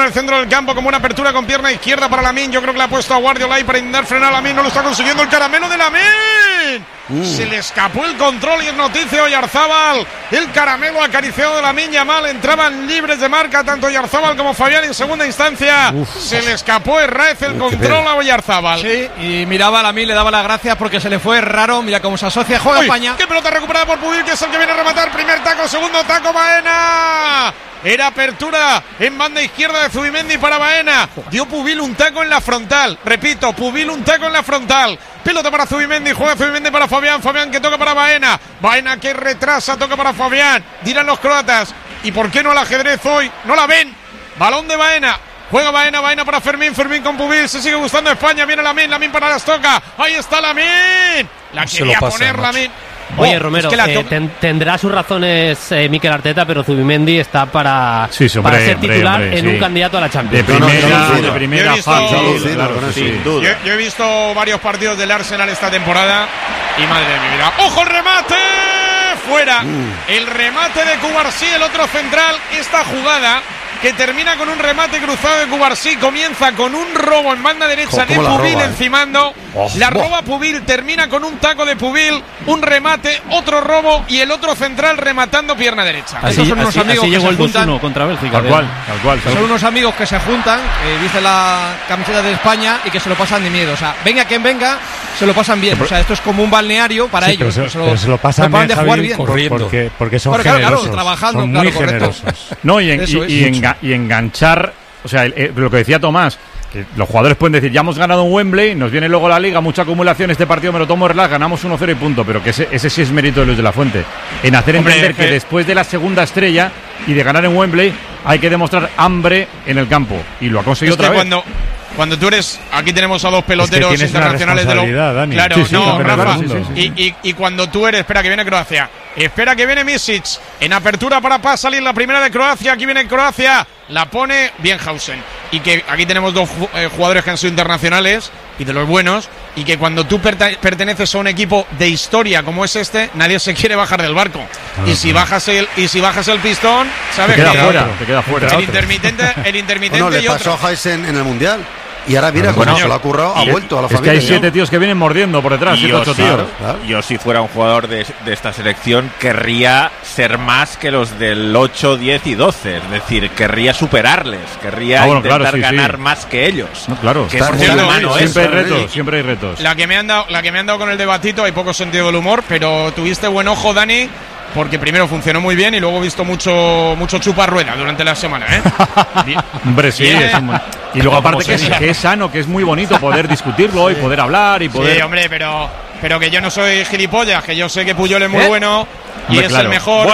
en el centro del campo como una apertura con pierna izquierda para Lamine. Yo creo que le ha puesto a Guardiola ahí para intentar frenar a Lamine. No lo está consiguiendo el caramelo de Lamine. Se le escapó el control y es noticia Oyarzábal. El caramelo acariciado de Lamine Yamal. Entraban libres de marca tanto Oyarzábal como Fabián en segunda instancia. Se le escapó Herraiz el control a Oyarzábal. Sí, y miraba a Lamine, le daba las gracias porque se le fue raro. Mira cómo se asocia, juega España. Qué pelota recuperada por Pubil, que es el que viene a rematar. Primer taco, segundo taco, Baena. Era apertura en banda izquierda de Zubimendi para Baena. Dio Pubil un taco en la frontal. Repito, Pubil un taco en la frontal. Pelota para Zubimendi, juega Zubimendi para Fabián. Fabián que toca para Baena. Baena que retrasa, toca para Fabián. Dirán los croatas. ¿Y por qué no al ajedrez hoy? No la ven. Balón de Baena. Juega Baena, Baena para Fermín, Fermín con Pubil, se sigue gustando España, viene Lamine, Lamine para las toca, ahí está Lamine, la quería poner Lamine. Oye, Romero, tendrá sus razones Mikel Arteta, pero Zubimendi está para ser titular en un candidato a la Champions. De primera fase. Yo he visto varios partidos del Arsenal esta temporada y madre de mi vida. ¡Ojo el remate! Fuera. El remate de Cubarsí, el otro central, esta jugada que termina con un remate cruzado de Cubarsí, comienza con un robo en banda derecha de Pubil encimando, la roba Pubil, termina con un taco de Pubil, un remate, otro robo y el otro central rematando pierna derecha. Esos son unos amigos que se juntan contra Bélgica. Tal cual. Son unos amigos que se juntan, dice la camiseta de España, y que se lo pasan de miedo. O sea, venga quien venga, se lo pasan bien. O sea, esto es como un balneario para ellos. Pero se lo pasan bien, de jugar bien. Porque son generosos. Trabajando, son muy generosos. No, y enganchar, o sea, lo que decía Tomás, que los jugadores pueden decir, ya hemos ganado en Wembley, nos viene luego la Liga, mucha acumulación, este partido me lo tomo relax, ganamos 1-0 y punto, pero que ese sí es mérito de Luis de la Fuente, en hacer entender que después de la segunda estrella y de ganar en Wembley hay que demostrar hambre en el campo, y lo ha conseguido otra vez. Cuando tú eres, aquí tenemos a dos peloteros internacionales de Dani. Claro, sí, Rafa. Sí. Y cuando tú eres, espera que viene Croacia, espera que viene Misic, en apertura para Pasalic, la primera de Croacia, aquí viene Croacia, la pone Bienhausen. Y que aquí tenemos dos jugadores que han sido internacionales y de los buenos, y que cuando tú perteneces a un equipo de historia como es este, nadie se quiere bajar del barco. Y si bajas el pistón, sabes que te queda fuera. El intermitente le pasó a Heisen en el Mundial. Y ahora mira, cuando se lo ha currado, ha vuelto a la familia. Es que hay 7 tíos que vienen mordiendo por detrás, 7 8 tíos. Claro. Yo, si fuera un jugador de esta selección, querría ser más que los del 8, 10 y 12. Es decir, querría superarles, querría intentar ganar más que ellos. No, claro. Que es humano, siempre hay retos. La que me han dado con el debatito, hay poco sentido del humor, pero tuviste buen ojo, Dani, porque primero funcionó muy bien y luego he visto mucho chuparrueda durante la semana, ¿eh? Hombre, sí. Y luego aparte que es sano, que es muy bonito poder discutirlo y poder hablar y poder... Sí, hombre, pero que yo no soy gilipollas, que yo sé que Puyol es muy bueno y es el mejor.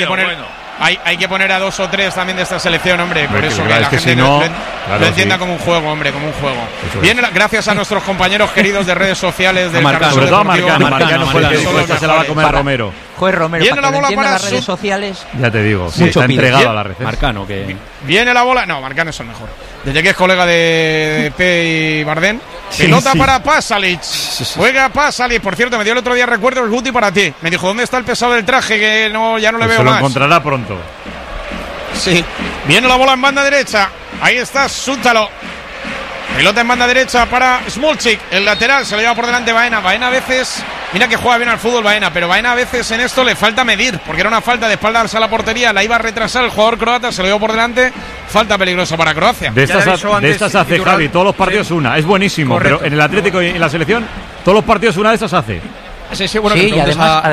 Hay que poner a 2 o 3 también de esta selección, hombre, por eso que la gente lo entienda como un juego, hombre, como un juego. Bien, gracias a nuestros compañeros queridos de redes sociales del Marcano, sobre todo a Marcano, porque se la va a comer Romero. Joder, Romero, viene la bola para las redes sociales. Ya te digo, está entregado a la receta. Marcano, que viene la bola, no, Marcano es el mejor. Desde que es colega de P y Bardén. Pelota para Pasalic. Juega Pasalic. Por cierto, me dio el otro día recuerdo el Guti para ti. Me dijo, ¿dónde está el pesado del traje? Que ya no le veo se más. Lo encontrará pronto. Sí. Viene la bola en banda derecha. Ahí está Sútalo. Pelota en banda derecha para Smolcic. El lateral se lo lleva por delante Baena. Baena a veces, mira que juega bien al fútbol Baena, pero Baena a veces en esto le falta medir, porque era una falta de espaldas a la portería, la iba a retrasar el jugador croata, se lo lleva por delante. Falta peligrosa para Croacia. De estas hace Javi todos los partidos una. Es buenísimo, correcto. Pero en el Atlético y en la selección todos los partidos una de estas hace. Sí, bueno, sí, y además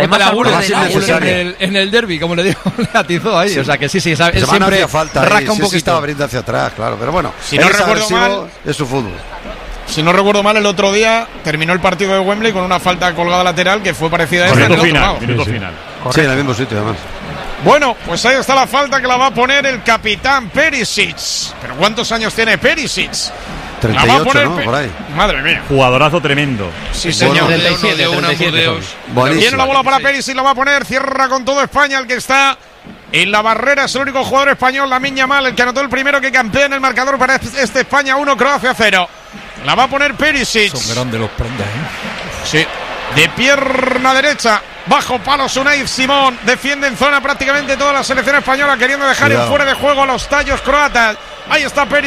en el derbi, como le digo, le atizó ahí. O sea que sí, sabe, siempre falta rasca un poquito. Estaba abriendo hacia atrás, claro, pero bueno, si no recuerdo mal, es su fútbol. Si no recuerdo mal, el otro día terminó el partido de Wembley con una falta colgada lateral que fue parecida a esta en el otro lado. Minuto final. Sí, en el mismo sitio además. Bueno, pues ahí está la falta que la va a poner el capitán Perisic. ¿Pero cuántos años tiene Perisic? 38, ¿no? Por ahí. Madre mía. Jugadorazo tremendo. Sí, señor. 37. Viene la bola para Perisic, la va a poner. Cierra con todo España, el que está en la barrera. Es el único jugador español, Lamine Yamal, el que anotó el primero, que campea en el marcador para este España 1, Croacia 0. La va a poner Perisic. Son grandes los prendas, Sí. De pierna derecha. Bajo palo Unai Simón. Defiende en zona prácticamente toda la selección española, queriendo dejar en fuera de juego a los tallos croatas. Ahí está Perisic.